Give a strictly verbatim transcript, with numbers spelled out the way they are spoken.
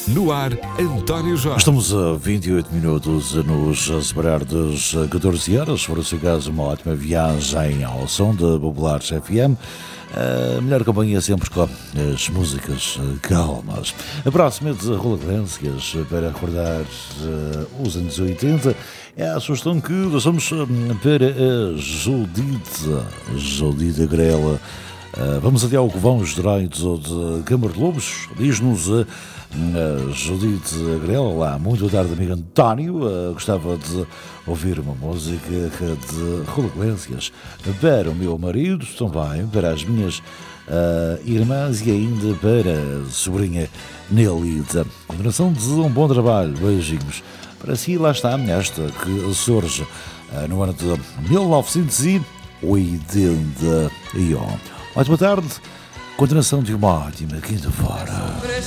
No ar, António Jorge. Estamos a vinte e oito minutos a nos separar das catorze horas. For o seu caso, uma ótima viagem ao som da Populares F M. A melhor companhia sempre com as músicas calmas. A próxima é de Rolaclências, para recordar uh, os anos oitenta. É a sugestão que deixamos para a Judite, Judite Grela. Uh, vamos até ao Covão Estreito de Câmara de Lobos. Diz-nos a uh, Judite Grela, lá, muito boa tarde, amigo António. Uh, gostava de ouvir uma música de Rolaclências para o meu marido, também para as minhas uh, irmãs e ainda para a sobrinha Nelita. Continuação de um bom trabalho, beijinhos. Para si, lá está, esta que surge uh, no ano de mil novecentos e oitenta e um. Muito boa tarde, continuação de uma ótima quinta-feira.